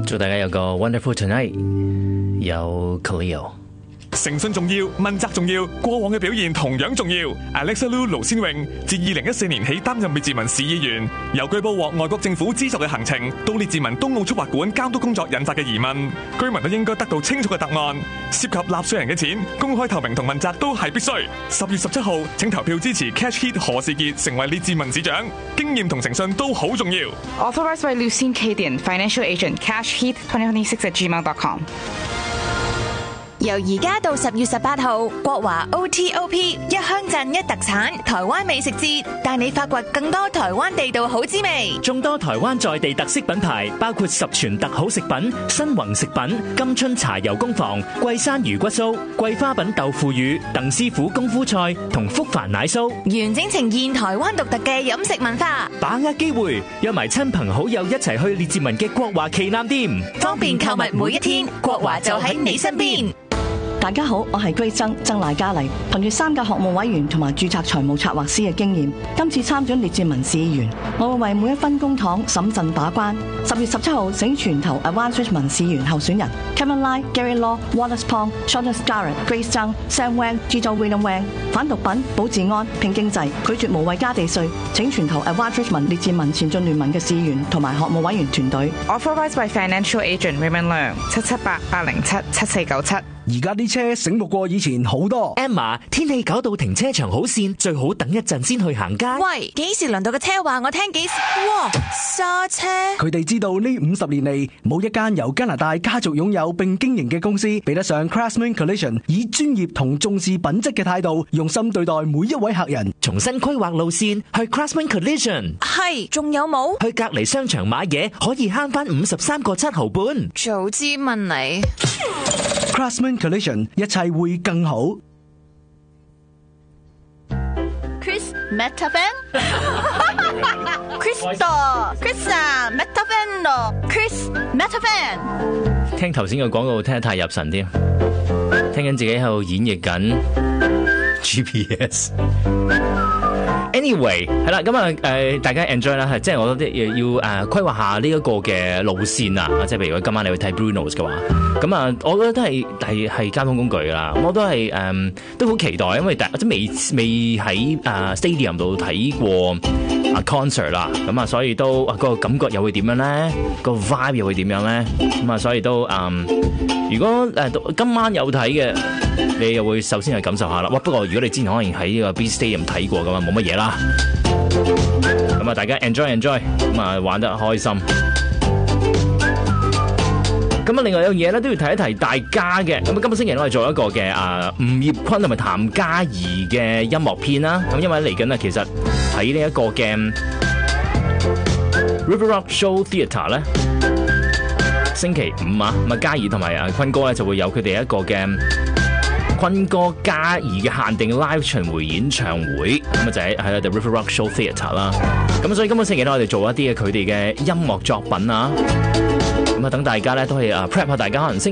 祝大家有個 wonderful tonight， 有 Cleo。 誠信重要，問責重要，過往嘅表現同樣重要。Alexa Lu 盧先榮自2014年起擔任列治文市議員，由據報獲外國政府資助嘅行程到列治文東澳速滑館監督工作引發嘅疑問，居民都應該得到清楚嘅答案。涉及納稅人嘅錢，公開透明同問責都係必須。10月17號，請投票支持 Cash Heat 何士傑成為列治文市長，經驗同誠信都好重要。 Authorized by Lucien Cadian, Financial Agent, CashHeat2026@gmail.com。 由而家到10月18號，國華 OTOP 一鄉鎮一特產台灣美食節，帶你發掘更多台灣地道好滋味。 眾多台灣在地特色品牌，包括十全特好食品、新宏食品、金春茶油工房、桂山魚骨酥、桂花品豆腐乳、鄧師傅功夫菜同福凡奶酥， 完整呈現台灣獨特嘅飲食文化。 把握機會，約埋親朋好友一齊去列治文嘅國華旗艦店， 方便購物每一天，國華就喺你身邊。 大家好，我係 Grace 曾賴嘉麗，憑住3屆學務委員同埋註冊財務策劃師嘅經驗，今次參選列治文市議員，我會為每一分公帑審慎把關。10月17號請全投 Advanced Richmond 市議員候選人 Kevin Lai、Gary Law、Wallace Pong、Shonda Scarlett、Grace Zhang、Sam Wang、Gito William Wang， 反毒品、保治安、拼經濟，拒絕無謂加地稅。請全投 Advanced Richmond 列治文前進聯盟嘅市議員同埋學務委員團隊。 Authorized by Financial Agent Raymond Leung 778-807-7497。 而家啲車醒目過以前好多。 Emma， 天氣搞到停車場好跣，最好等一陣先去行街。 喂，幾時輪到個車話我聽幾時？哇，剎車！ 佢哋知道呢50年嚟，冇一間由加拿大家族擁有並經營嘅公司比得上 Craftsman Collision 以專業同重視品質嘅態度，用心對待每一位客人。 重新規劃路線去 Craftsman Collision。 係，仲有冇？ 去隔離商場買嘢可以慳翻53個7毫半。 早知問你。 Craftsman Collision， 一切會更好。 Chris Metafan Chris 啊 Metafan 咯 Chris Metafan。 聽頭先嘅廣告聽得太入神添，聽緊自己喺度演繹緊 GPS。Anyway， 係啦，咁啊大家 enjoy 啦，係即係我覺得要規劃下呢一個嘅路線啊，即係譬如如果今晚你去睇 Bruno's 嘅話，咁啊，我覺得都係交通工具啦，我都係都好期待，因為即係未喺stadium 度睇過concert 啦，咁啊，所以都個感覺又會點樣咧？個 vibe 又會點樣咧？咁啊，所以都如果今晚有睇嘅，你又會首先去感受下啦。不過如果你之前可能喺呢個 B Stadium 睇過嘅嘛，冇乜嘢啦。咁啊，大家 enjoy， 咁啊玩得開心。咁啊，另外有樣嘢咧都要提一提大家嘅。咁啊，今個星期我哋做一個嘅吳業坤同埋譚嘉儀嘅音樂片啦。咁因為嚟緊啊，其實喺呢一個嘅 River Rock Show Theatre 咧，星期5啊，咁啊嘉儀同埋坤哥咧就會有佢哋一個嘅坤哥嘉儀嘅限定 live 巡迴演唱會，咁啊就喺The River Rock Show Theatre 啦。咁所以今個星期咧，我哋做一啲嘅佢哋嘅音樂作品啊，咁啊等大家咧都係prep 下大家可能